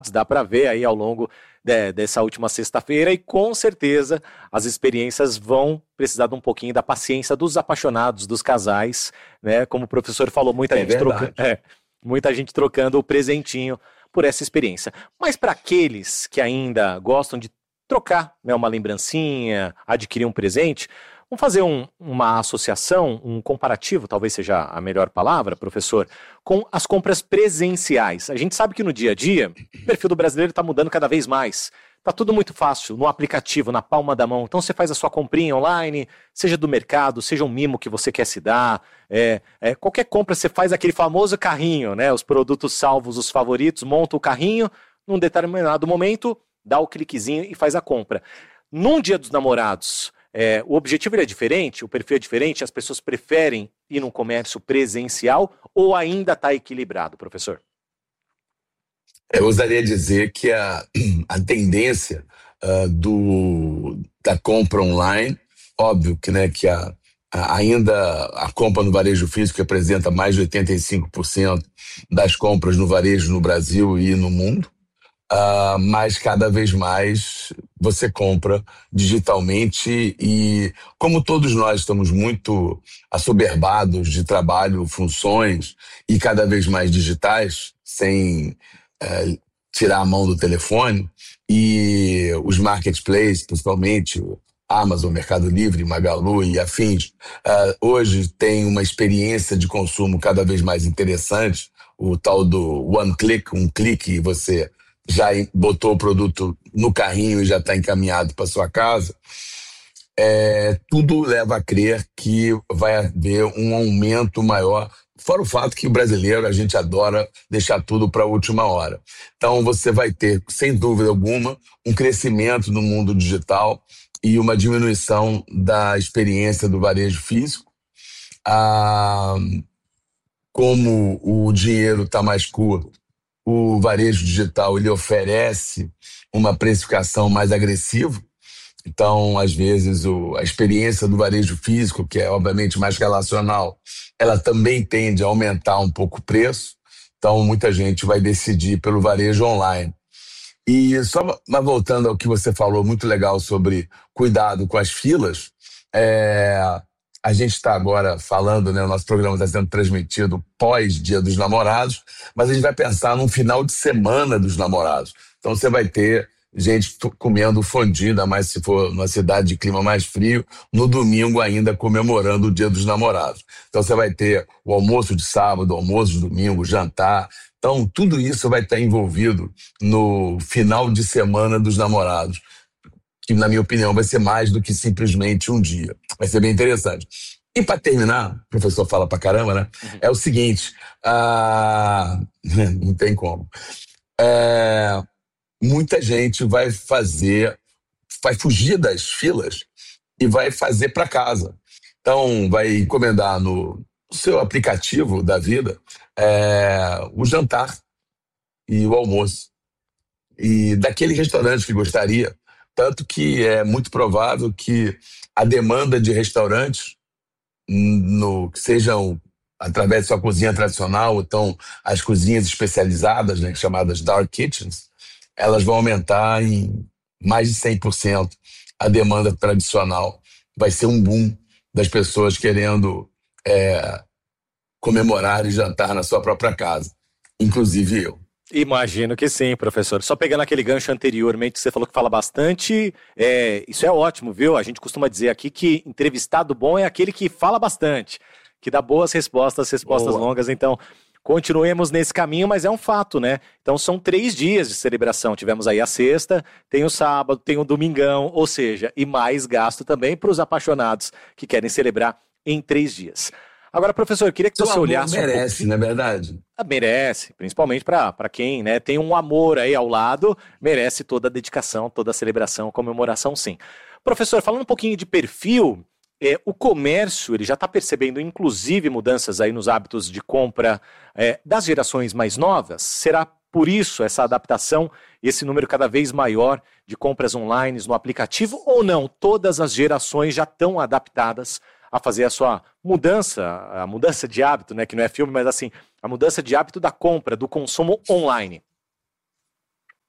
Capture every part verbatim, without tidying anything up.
dá para ver aí ao longo de, dessa última sexta-feira, e com certeza as experiências vão precisar de um pouquinho da paciência dos apaixonados, dos casais, né? Como o professor falou, muita, É gente, troca, verdade. é, muita gente trocando o presentinho por essa experiência. Mas para aqueles que ainda gostam de trocar, né, uma lembrancinha, adquirir um presente, vamos fazer um, uma associação, um comparativo, talvez seja a melhor palavra, professor, com as compras presenciais. A gente sabe que no dia a dia, o perfil do brasileiro está mudando cada vez mais. Está tudo muito fácil, no aplicativo, na palma da mão. Então você faz a sua comprinha online, seja do mercado, seja um mimo que você quer se dar. É, é, qualquer compra você faz aquele famoso carrinho, né? Os produtos salvos, os favoritos, monta o carrinho, num determinado momento, dá o cliquezinho e faz a compra. Num Dia dos Namorados, é, o objetivo ele é diferente, o perfil é diferente, as pessoas preferem ir num comércio presencial ou ainda está equilibrado, professor? Eu ousaria dizer que a, a tendência uh, do, da compra online, óbvio que, né, que a, a, ainda a compra no varejo físico representa mais de oitenta e cinco por cento das compras no varejo no Brasil e no mundo, uh, mas cada vez mais você compra digitalmente e, como todos nós estamos muito assoberbados de trabalho, funções e cada vez mais digitais, sem É, tirar a mão do telefone, e os marketplaces, principalmente Amazon, Mercado Livre, Magalu e afins, uh, hoje tem uma experiência de consumo cada vez mais interessante, o tal do one click, um clique, e você já botou o produto no carrinho e já está encaminhado para sua casa. É, tudo leva a crer que vai haver um aumento maior. Fora o fato que o brasileiro, a gente adora deixar tudo para a última hora. Então você vai ter, sem dúvida alguma, um crescimento no mundo digital e uma diminuição da experiência do varejo físico. Ah, como o dinheiro está mais curto, o varejo digital ele oferece uma precificação mais agressiva. Então, às vezes, o, a experiência do varejo físico, que é obviamente mais relacional, ela também tende a aumentar um pouco o preço. Então, muita gente vai decidir pelo varejo online. E só mas voltando ao que você falou, muito legal sobre cuidado com as filas, é, a gente está agora falando, né, o nosso programa está sendo transmitido pós-Dia dos Namorados, mas a gente vai pensar num final de semana dos namorados. Então, você vai ter gente comendo fondue, ainda mais se for numa cidade de clima mais frio, no domingo ainda comemorando o Dia dos Namorados. Então você vai ter o almoço de sábado, o almoço de domingo, jantar. Então tudo isso vai estar envolvido no final de semana dos namorados, que na minha opinião vai ser mais do que simplesmente um dia. Vai ser bem interessante. E para terminar, o professor fala pra caramba, né? Uhum. É o seguinte, ah, não tem como. É... Muita gente vai fazer, vai fugir das filas e vai fazer para casa. Então, vai encomendar no seu aplicativo da vida é, o jantar e o almoço. E daquele restaurante que gostaria. Tanto que é muito provável que a demanda de restaurantes, no, que sejam através de sua cozinha tradicional, ou então as cozinhas especializadas, né, chamadas dark kitchens, elas vão aumentar em mais de cem por cento a demanda tradicional. Vai ser um boom das pessoas querendo é, comemorar e jantar na sua própria casa, inclusive eu. Imagino que sim, professor. Só pegando aquele gancho anteriormente, você falou que fala bastante, é, isso é ótimo, viu? A gente costuma dizer aqui que entrevistado bom é aquele que fala bastante, que dá boas respostas, respostas Boa. longas, então... Continuemos nesse caminho, mas é um fato, né? Então são três dias de celebração. Tivemos aí a sexta, tem o sábado, tem o domingão, ou seja, e mais gasto também para os apaixonados que querem celebrar em três dias. Agora, professor, eu queria que você olhasse merece, um não é verdade? Ah, merece, principalmente para quem, né, tem um amor aí ao lado, merece toda a dedicação, toda a celebração, comemoração, sim. Professor, falando um pouquinho de perfil... É, o comércio ele já está percebendo, inclusive, mudanças aí nos hábitos de compra é, das gerações mais novas? Será por isso essa adaptação, esse número cada vez maior de compras online no aplicativo, ou não? Todas as gerações já estão adaptadas a fazer a sua mudança, a mudança de hábito, né, que não é filme, mas assim, a mudança de hábito da compra, do consumo online.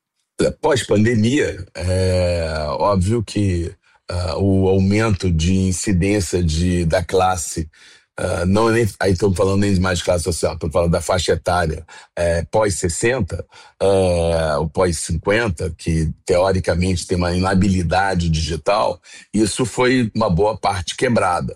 Pós-pandemia, é óbvio que ah, o aumento de incidência de, da classe, ah, não é nem, aí estou falando nem de mais classe social, estou falando da faixa etária é, pós-sessenta, é, ou pós-cinquenta, que teoricamente tem uma inabilidade digital, isso foi uma boa parte quebrada.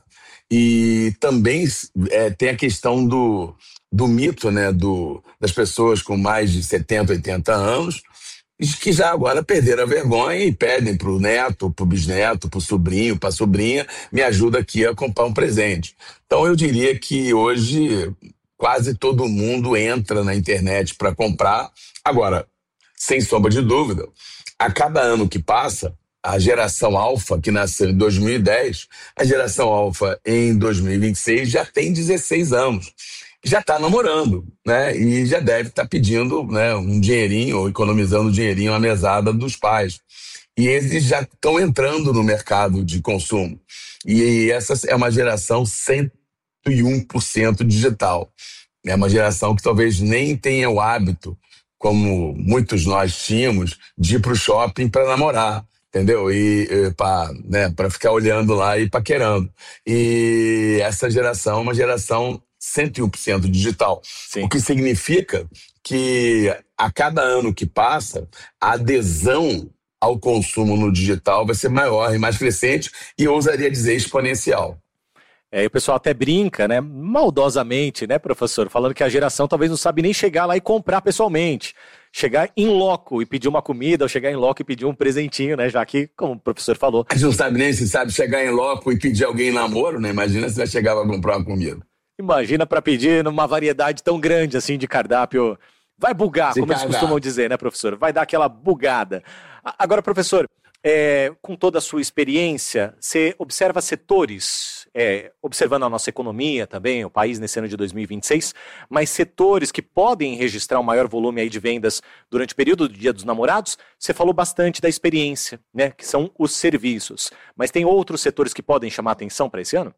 E também é, tem a questão do, do mito, né, do, das pessoas com mais de setenta, oitenta anos, que já agora perderam a vergonha e pedem para o neto, para o bisneto, para o sobrinho, para a sobrinha, me ajuda aqui a comprar um presente. Então eu diria que hoje quase todo mundo entra na internet para comprar. Agora, sem sombra de dúvida, a cada ano que passa, a geração alfa, que nasceu em dois mil e dez, a geração alfa em dois mil e vinte e seis já tem dezesseis anos. Já está namorando, né? E já deve estar tá pedindo, né, um dinheirinho ou economizando dinheirinho à mesada dos pais. E eles já estão entrando no mercado de consumo. E essa é uma geração cento e um por cento digital. É uma geração que talvez nem tenha o hábito, como muitos nós tínhamos, de ir para o shopping para namorar. Entendeu? E, e para, né, para ficar olhando lá e paquerando. E essa geração é uma geração cento e um por cento digital. Sim. O que significa que a cada ano que passa, a adesão ao consumo no digital vai ser maior e mais crescente, e eu ousaria dizer exponencial. É, e o pessoal até brinca, né, maldosamente, né, professor, falando que a geração talvez não sabe nem chegar lá e comprar pessoalmente. Chegar em loco e pedir uma comida, ou chegar em loco e pedir um presentinho, né, já que, como o professor falou... A gente não sabe nem se sabe chegar em loco e pedir alguém em namoro, né? Imagina se vai chegar para comprar uma comida. Imagina para pedir numa variedade tão grande assim de cardápio. Vai bugar, Se como eles cagar. costumam dizer, né, professor? Vai dar aquela bugada. Agora, professor, é, com toda a sua experiência, você observa setores, é, observando a nossa economia também, o país nesse ano de dois mil e vinte e seis, mas setores que podem registrar um maior volume aí de vendas durante o período do Dia dos Namorados. Você falou bastante da experiência, né, que são os serviços. Mas tem outros setores que podem chamar atenção para esse ano?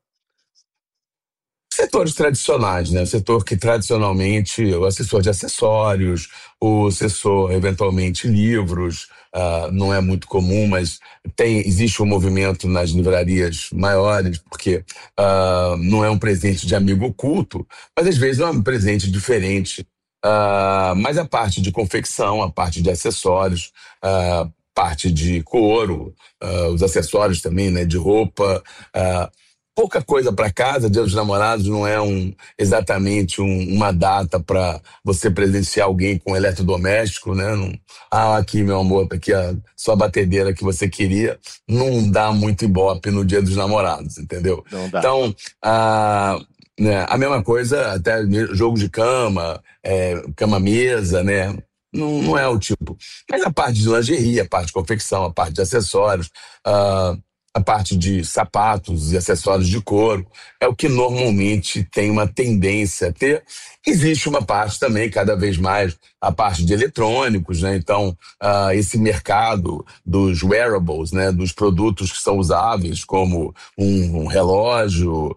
Setores tradicionais, né? O setor que tradicionalmente, o assessor de acessórios, o assessor, eventualmente, livros, uh, não é muito comum, mas tem, existe um movimento nas livrarias maiores, porque uh, não é um presente de amigo oculto, mas às vezes é um presente diferente. Uh, mas a parte de confecção, a parte de acessórios, uh, parte de couro, uh, os acessórios também, né, de roupa, uh, pouca coisa para casa. Dia dos Namorados não é um, exatamente um, uma data para você presentear alguém com eletrodoméstico, né? Não, ah, aqui, meu amor, tá aqui a sua batedeira que você queria. Não dá muito ibope no Dia dos Namorados, entendeu? Não dá. Então, a, né, a mesma coisa, até jogo de cama, é, cama-mesa, né? Não, não é o tipo. Mas a parte de lingerie, a parte de confecção, a parte de acessórios, uh, a parte de sapatos e acessórios de couro, é o que normalmente tem uma tendência a ter. Existe uma parte também, cada vez mais, a parte de eletrônicos, né? Então, uh, esse mercado dos wearables, né? Dos produtos que são usáveis, como um, um relógio,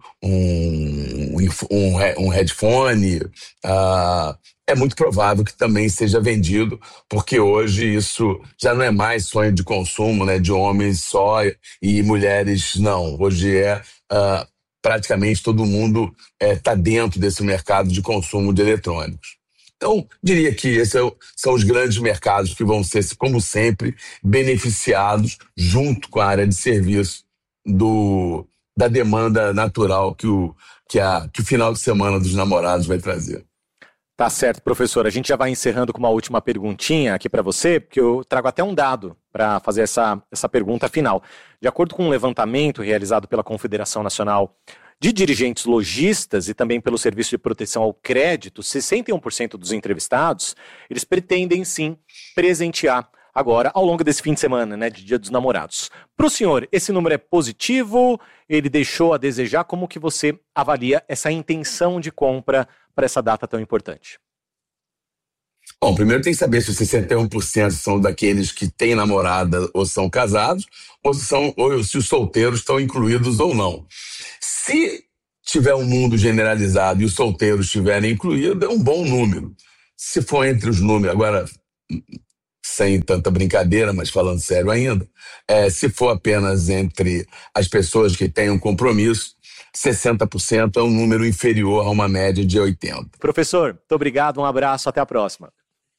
um, um, um headphone, uh, é muito provável que também seja vendido, porque hoje isso já não é mais sonho de consumo, né, de homens só e mulheres não. Hoje é uh, praticamente todo mundo está dentro desse mercado de consumo de eletrônicos. Então, diria que esses são os grandes mercados que vão ser, como sempre, beneficiados junto com a área de serviço do, da demanda natural que o, que, a, que o final de semana dos namorados vai trazer. Tá certo, professor. A gente já vai encerrando com uma última perguntinha aqui para você, porque eu trago até um dado para fazer essa, essa pergunta final. De acordo com um levantamento realizado pela Confederação Nacional de Dirigentes Lojistas e também pelo Serviço de Proteção ao Crédito, sessenta e um por cento dos entrevistados, eles pretendem sim presentear agora, ao longo desse fim de semana, né, de Dia dos Namorados. Para o senhor, esse número é positivo? Ele deixou a desejar? Como que você avalia essa intenção de compra para essa data tão importante? Bom, primeiro tem que saber se os sessenta e um por cento são daqueles que têm namorada ou são casados, ou se, são, ou se os solteiros estão incluídos ou não. Se tiver um mundo generalizado e os solteiros estiverem incluídos, é um bom número. Se for entre os números, agora, sem tanta brincadeira, mas falando sério ainda, é, se for apenas entre as pessoas que têm um compromisso, sessenta por cento é um número inferior a uma média de oitenta por cento. Professor, muito obrigado, um abraço, até a próxima.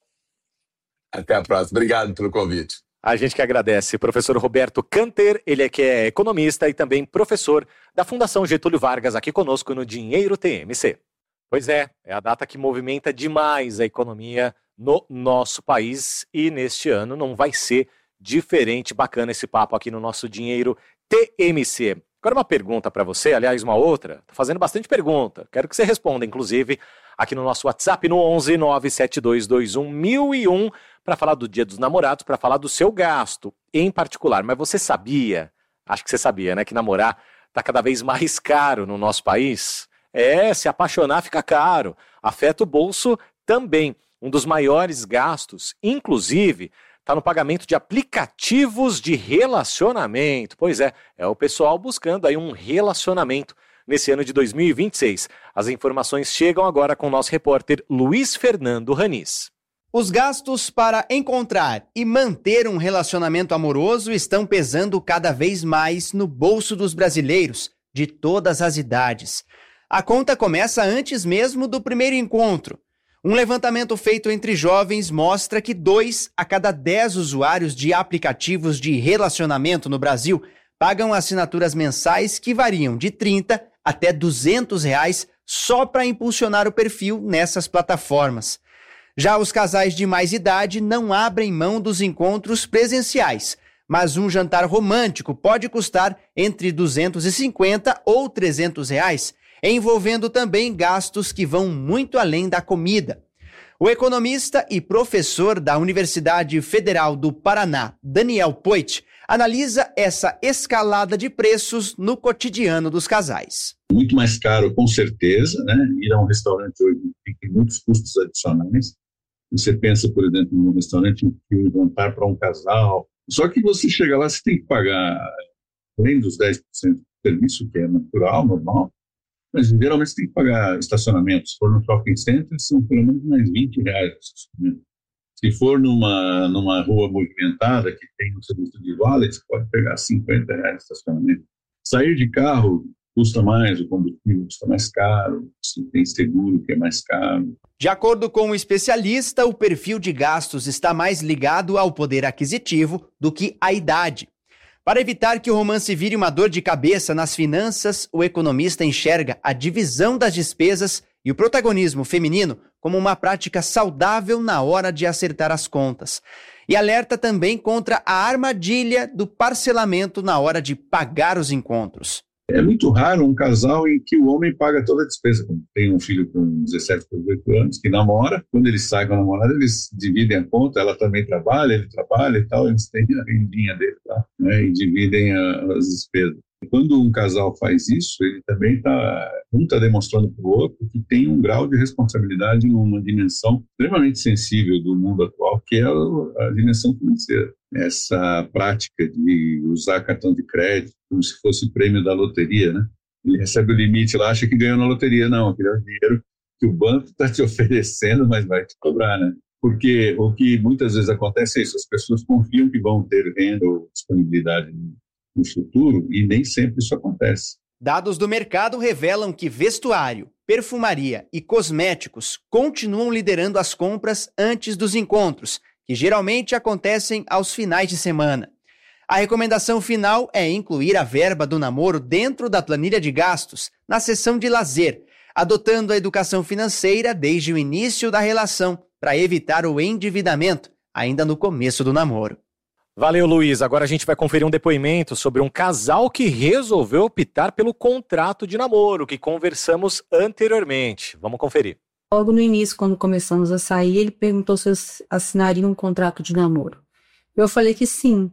Até a próxima. Obrigado pelo convite. A gente que agradece. Professor Roberto Kanter, ele é que é economista e também professor da Fundação Getúlio Vargas, aqui conosco no Dinheiro T M C. Pois é, é a data que movimenta demais a economia no nosso país e neste ano não vai ser diferente. Bacana esse papo aqui no nosso Dinheiro T M C. Agora uma pergunta para você, aliás uma outra, tô fazendo bastante pergunta, quero que você responda, inclusive, aqui no nosso WhatsApp no onze nove sete dois dois um mil e um, para falar do Dia dos Namorados, para falar do seu gasto em particular. Mas você sabia, acho que você sabia, né, que namorar tá cada vez mais caro no nosso país? É, se apaixonar fica caro, afeta o bolso também. Um dos maiores gastos, inclusive, está no pagamento de aplicativos de relacionamento. Pois é, é o pessoal buscando aí um relacionamento nesse ano de dois mil e vinte e seis. As informações chegam agora com o nosso repórter Luiz Fernando Ranis. Os gastos para encontrar e manter um relacionamento amoroso estão pesando cada vez mais no bolso dos brasileiros, de todas as idades. A conta começa antes mesmo do primeiro encontro. Um levantamento feito entre jovens mostra que dois a cada dez usuários de aplicativos de relacionamento no Brasil pagam assinaturas mensais que variam de trinta até duzentos reais só para impulsionar o perfil nessas plataformas. Já os casais de mais idade não abrem mão dos encontros presenciais, mas um jantar romântico pode custar entre duzentos e cinquenta ou trezentos reais, envolvendo também gastos que vão muito além da comida. O economista e professor da Universidade Federal do Paraná, Daniel Poit, analisa essa escalada de preços no cotidiano dos casais. Muito mais caro, com certeza, né? Ir a um restaurante hoje tem muitos custos adicionais. Você pensa, por exemplo, num restaurante que um jantar para um casal. Só que você chega lá, você tem que pagar, além dos dez por cento do serviço, que é natural, normal, mas geralmente você tem que pagar estacionamento. Se for no shopping center, são pelo menos mais vinte reais o estacionamento. Se for numa, numa rua movimentada, que tem um serviço de valet, você pode pegar cinquenta reais de estacionamento. Sair de carro custa mais, o combustível custa mais caro, você tem seguro que é mais caro. De acordo com o especialista, o perfil de gastos está mais ligado ao poder aquisitivo do que à idade. Para evitar que o romance vire uma dor de cabeça nas finanças, o economista enxerga a divisão das despesas e o protagonismo feminino como uma prática saudável na hora de acertar as contas. E alerta também contra a armadilha do parcelamento na hora de pagar os encontros. É muito raro um casal em que o homem paga toda a despesa. Tem um filho com dezessete, dezoito anos que namora. Quando eles saem com a namorada, eles dividem a conta. Ela também trabalha, ele trabalha e tal. Eles têm a rendinha dele, tá? Né? E dividem a, as despesas. Quando um casal faz isso, ele também está um está demonstrando para o outro que tem um grau de responsabilidade numa dimensão extremamente sensível do mundo atual, que é a, a dimensão financeira. Essa prática de usar cartão de crédito como se fosse o prêmio da loteria, né? Ele recebe o limite lá, acha que ganhou na loteria. Não, aquele é o dinheiro que o banco está te oferecendo, mas vai te cobrar, né? Porque o que muitas vezes acontece é isso, as pessoas confiam que vão ter renda ou disponibilidade no futuro e nem sempre isso acontece. Dados do mercado revelam que vestuário, perfumaria e cosméticos continuam liderando as compras antes dos encontros, que geralmente acontecem aos finais de semana. A recomendação final é incluir a verba do namoro dentro da planilha de gastos, na seção de lazer, adotando a educação financeira desde o início da relação, para evitar o endividamento, ainda no começo do namoro. Valeu, Luiz. Agora a gente vai conferir um depoimento sobre um casal que resolveu optar pelo contrato de namoro, que conversamos anteriormente. Vamos conferir. Logo no início, quando começamos a sair, ele perguntou se eu assinaria um contrato de namoro. Eu falei que sim.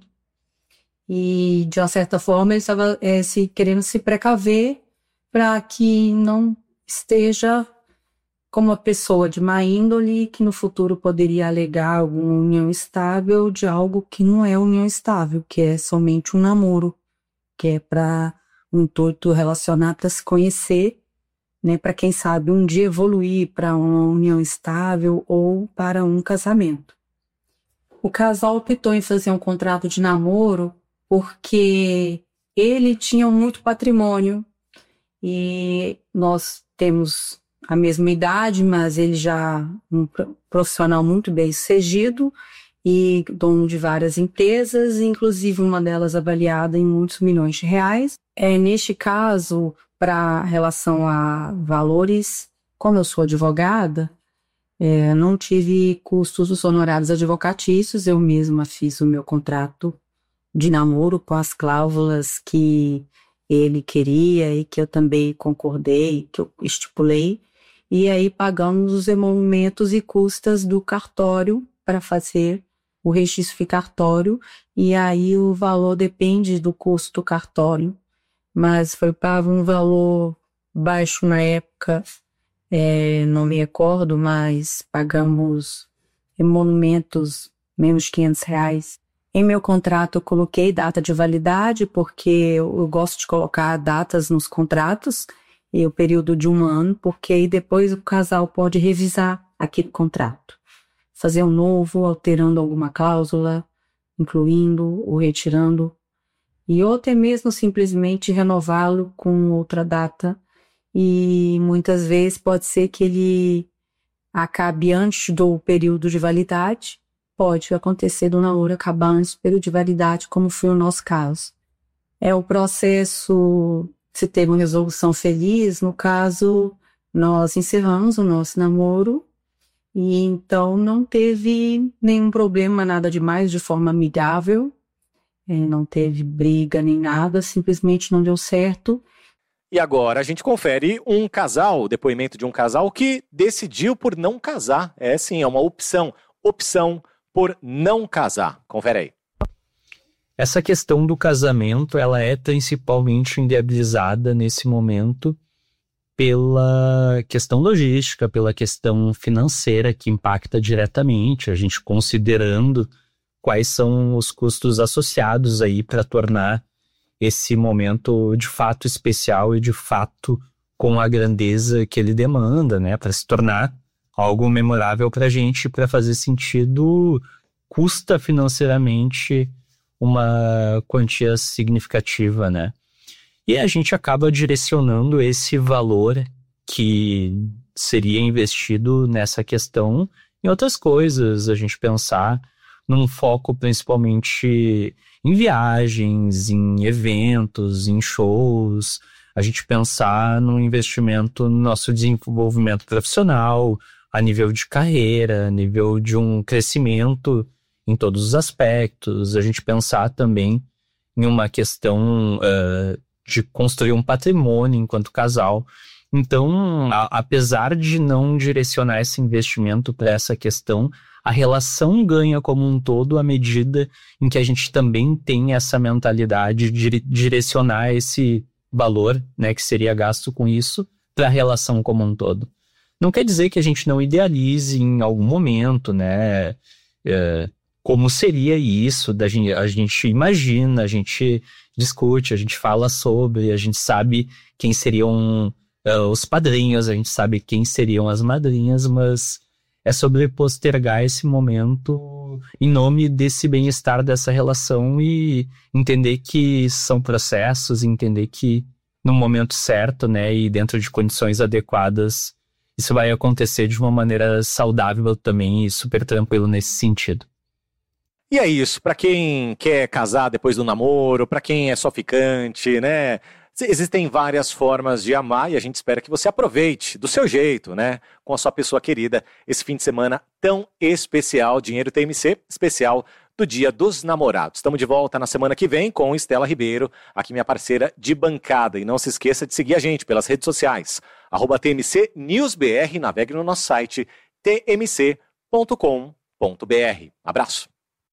E, de uma certa forma, ele estava é, se, querendo se precaver para que não esteja como uma pessoa de má índole que no futuro poderia alegar alguma união estável de algo que não é união estável, que é somente um namoro, que é para um intuito relacionar para se conhecer, né, para quem sabe um dia evoluir para uma união estável ou para um casamento. O casal optou em fazer um contrato de namoro porque ele tinha muito patrimônio e nós temos a mesma idade, mas ele já é um profissional muito bem sucedido e dono de várias empresas, inclusive uma delas avaliada em muitos milhões de reais. É, neste caso, para relação a valores, como eu sou advogada, é, não tive custos dos honorários advocatícios, eu mesma fiz o meu contrato de namoro com as cláusulas que ele queria e que eu também concordei, que eu estipulei, e aí pagamos os emolumentos e custas do cartório para fazer o registro de cartório, e aí o valor depende do custo do cartório, mas foi para um valor baixo na época, é, não me recordo, mas pagamos emolumentos menos de quinhentos reais. Em meu contrato eu coloquei data de validade, porque eu gosto de colocar datas nos contratos, e o período de um ano, porque aí depois o casal pode revisar aquele contrato. Fazer um novo, alterando alguma cláusula, incluindo ou retirando, e ou até mesmo simplesmente renová-lo com outra data, e muitas vezes pode ser que ele acabe antes do período de validade, pode acontecer do namoro acabar antes do período de validade, como foi o nosso caso. É o processo, se teve uma resolução feliz, no caso, nós encerramos o nosso namoro, e então não teve nenhum problema, nada demais, de forma amigável, é, não teve briga nem nada, simplesmente não deu certo. E agora a gente confere um casal, o depoimento de um casal que decidiu por não casar. É sim, é uma opção, opção por não casar. Confere aí. Essa questão do casamento, ela é principalmente inviabilizada nesse momento pela questão logística, pela questão financeira que impacta diretamente, a gente considerando quais são os custos associados aí para tornar esse momento de fato especial e de fato com a grandeza que ele demanda, né, para se tornar algo memorável para a gente, para fazer sentido, custa financeiramente uma quantia significativa, né? E a gente acaba direcionando esse valor que seria investido nessa questão em outras coisas, a gente pensar num foco principalmente em viagens, em eventos, em shows, a gente pensar no investimento no nosso desenvolvimento profissional, a nível de carreira, a nível de um crescimento em todos os aspectos, a gente pensar também em uma questão uh, de construir um patrimônio enquanto casal. Então, a, apesar de não direcionar esse investimento para essa questão, a relação ganha como um todo à medida em que a gente também tem essa mentalidade de direcionar esse valor, né, que seria gasto com isso, para a relação como um todo. Não quer dizer que a gente não idealize em algum momento, né, é, como seria isso, da gente, a gente imagina, a gente discute, a gente fala sobre, a gente sabe quem seriam uh, os padrinhos, a gente sabe quem seriam as madrinhas, mas é sobre postergar esse momento em nome desse bem-estar dessa relação e entender que são processos, entender que no momento certo, né, e dentro de condições adequadas, isso vai acontecer de uma maneira saudável também e super tranquilo nesse sentido. E é isso, para quem quer casar depois do namoro, para quem é só ficante, né? Existem várias formas de amar e a gente espera que você aproveite do seu jeito, né? Com a sua pessoa querida, esse fim de semana tão especial, Dinheiro T M C, especial do Dia dos Namorados. Estamos de volta na semana que vem com Estela Ribeiro, aqui minha parceira de bancada. E não se esqueça de seguir a gente pelas redes sociais, arroba T M C News B R, navegue no nosso site t m c ponto com ponto b r. Abraço.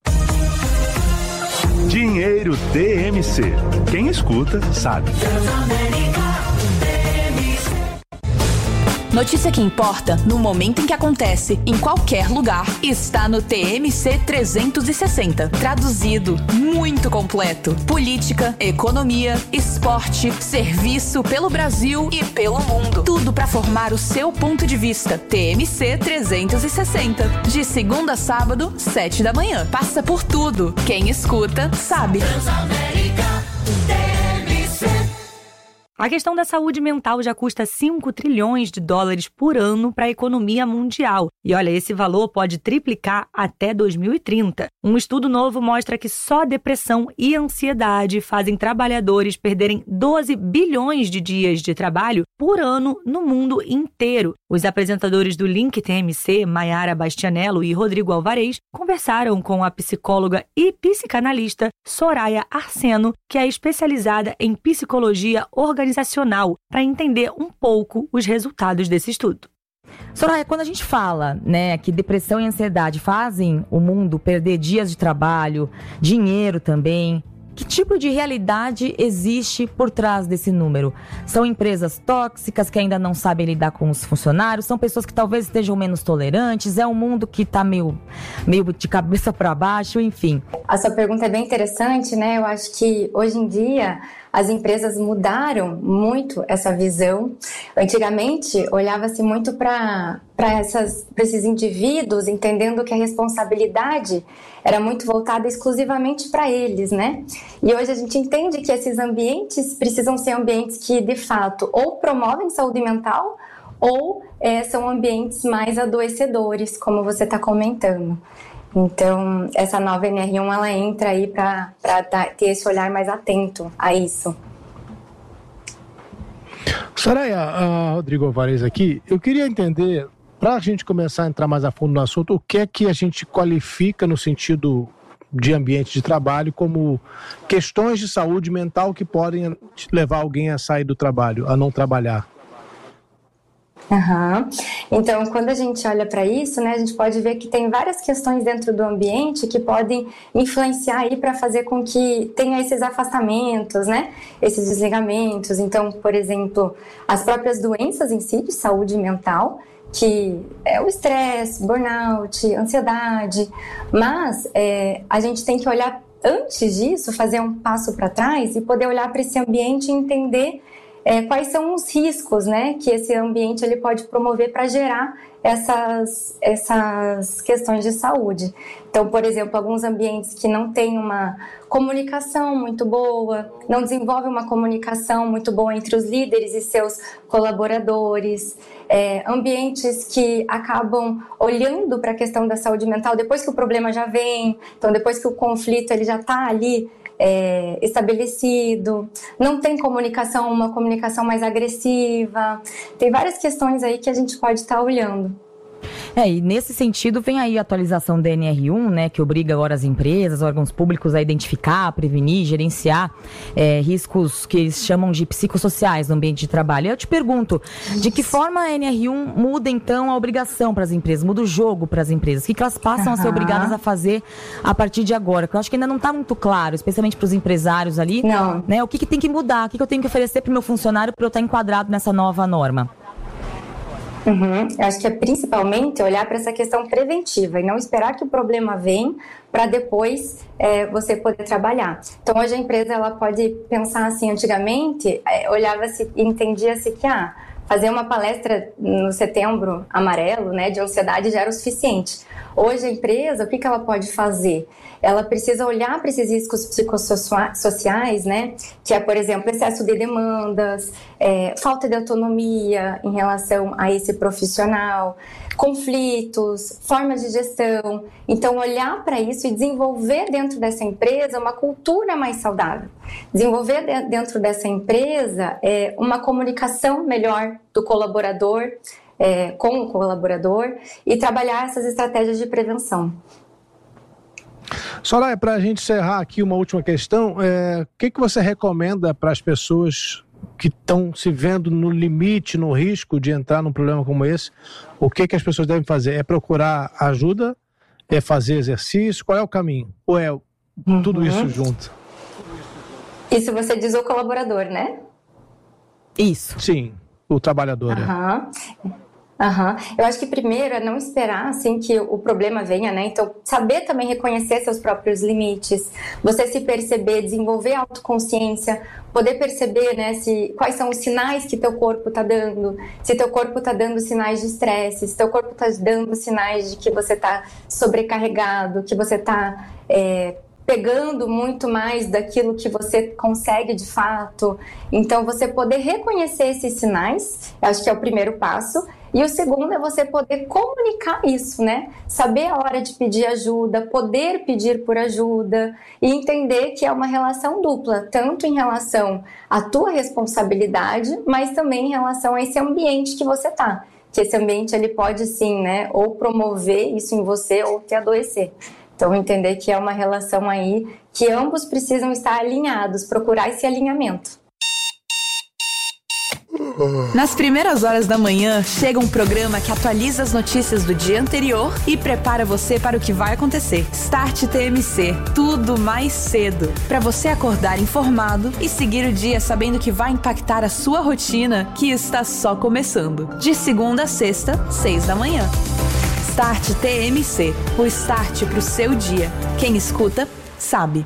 Dinheiro T M C. Quem escuta, sabe. Notícia que importa no momento em que acontece, em qualquer lugar, está no T M C trezentos e sessenta. Traduzido, muito completo. Política, economia, esporte, serviço pelo Brasil e pelo mundo. Tudo para formar o seu ponto de vista. T M C trezentos e sessenta. De segunda a sábado, sete da manhã. Passa por tudo. Quem escuta, sabe. A questão da saúde mental já custa cinco trilhões de dólares por ano para a economia mundial. E olha, esse valor pode triplicar até dois mil e trinta. Um estudo novo mostra que só depressão e ansiedade fazem trabalhadores perderem doze bilhões de dias de trabalho por ano no mundo inteiro. Os apresentadores do Link T M C, Maiara Bastianello e Rodrigo Alvarez, conversaram com a psicóloga e psicanalista Soraya Arseno, que é especializada em psicologia organizacional, para entender um pouco os resultados desse estudo. Soraya, quando a gente fala, né, que depressão e ansiedade fazem o mundo perder dias de trabalho, dinheiro também, que tipo de realidade existe por trás desse número? São empresas tóxicas que ainda não sabem lidar com os funcionários? São pessoas que talvez estejam menos tolerantes? É um mundo que está meio, meio de cabeça para baixo, enfim. A sua pergunta é bem interessante, né? Eu acho que hoje em dia as empresas mudaram muito essa visão. Antigamente, olhava-se muito para para esses indivíduos, entendendo que a responsabilidade era muito voltada exclusivamente para eles, né? E hoje a gente entende que esses ambientes precisam ser ambientes que, de fato, ou promovem saúde mental ou é, são ambientes mais adoecedores, como você está comentando. Então, essa nova N R um, ela entra aí para ter esse olhar mais atento a isso. Soraya, uh, Rodrigo Alvarez aqui, eu queria entender, para a gente começar a entrar mais a fundo no assunto, o que é que a gente qualifica no sentido de ambiente de trabalho como questões de saúde mental que podem levar alguém a sair do trabalho, a não trabalhar? Uhum. Então, quando a gente olha para isso, né, a gente pode ver que tem várias questões dentro do ambiente que podem influenciar aí para fazer com que tenha esses afastamentos, né, esses desligamentos. Então, por exemplo, as próprias doenças em si de saúde mental, que é o estresse, burnout, ansiedade, mas é, a gente tem que olhar antes disso, fazer um passo para trás e poder olhar para esse ambiente e entender É, quais são os riscos, né, que esse ambiente ele pode promover para gerar essas, essas questões de saúde. Então, por exemplo, alguns ambientes que não têm uma comunicação muito boa, não desenvolvem uma comunicação muito boa entre os líderes e seus colaboradores, é, ambientes que acabam olhando para a questão da saúde mental depois que o problema já vem, então depois que o conflito ele já está ali, É, estabelecido, não tem comunicação, uma comunicação mais agressiva, tem várias questões aí que a gente pode estar olhando. É, e nesse sentido vem aí a atualização da N R um, né, que obriga agora as empresas, órgãos públicos a identificar, prevenir, gerenciar é, riscos que eles chamam de psicossociais no ambiente de trabalho. Eu te pergunto, de que forma a N R um muda então a obrigação para as empresas, muda o jogo para as empresas? O que, que elas passam uhum. a ser obrigadas a fazer a partir de agora? Porque eu acho que ainda não está muito claro, especialmente para os empresários ali, não. né, o que, que tem que mudar, o que, que eu tenho que oferecer para o meu funcionário para eu estar enquadrado nessa nova norma? Uhum. Eu acho que é principalmente olhar para essa questão preventiva e não esperar que o problema venha para depois é, você poder trabalhar. Então, hoje a empresa ela pode pensar assim, antigamente, é, olhava-se e entendia-se que ah, fazer uma palestra no setembro amarelo, né, de ansiedade já era o suficiente. Hoje a empresa, o que, que ela pode fazer? Ela precisa olhar para esses riscos psicossociais, né? Que é, por exemplo, excesso de demandas, é, falta de autonomia em relação a esse profissional, conflitos, formas de gestão. Então, olhar para isso e desenvolver dentro dessa empresa uma cultura mais saudável. Desenvolver de, dentro dessa empresa é, uma comunicação melhor do colaborador, é, com o colaborador e trabalhar essas estratégias de prevenção. Soraya, para a gente encerrar aqui uma última questão, é, o que, que você recomenda para as pessoas que estão se vendo no limite, no risco de entrar num problema como esse? O que, que as pessoas devem fazer? É procurar ajuda? É fazer exercício? Qual é o caminho? Ou é uhum. tudo isso junto? Isso você diz o colaborador, né? Isso. Sim, o trabalhar. Uhum. Uhum. Eu acho que primeiro é não esperar assim que o problema venha, né? Então, saber também reconhecer seus próprios limites, você se perceber, desenvolver autoconsciência, poder perceber, né, se, quais são os sinais que teu corpo tá dando, se teu corpo tá dando sinais de estresse, se teu corpo tá dando sinais de que você tá sobrecarregado, que você tá é, pegando muito mais daquilo que você consegue de fato. Então, você poder reconhecer esses sinais, eu acho que é o primeiro passo. E o segundo é você poder comunicar isso, né? Saber a hora de pedir ajuda, poder pedir por ajuda e entender que é uma relação dupla, tanto em relação à tua responsabilidade, mas também em relação a esse ambiente que você tá. Que esse ambiente ele pode sim, né? Ou promover isso em você ou te adoecer. Então, entender que é uma relação aí que ambos precisam estar alinhados, procurar esse alinhamento. Nas primeiras horas da manhã, chega um programa que atualiza as notícias do dia anterior e prepara você para o que vai acontecer. Start T M C, tudo mais cedo. Para você acordar informado e seguir o dia sabendo que vai impactar a sua rotina, que está só começando. De segunda a sexta, seis da manhã. Start T M C, o start para o seu dia. Quem escuta, sabe.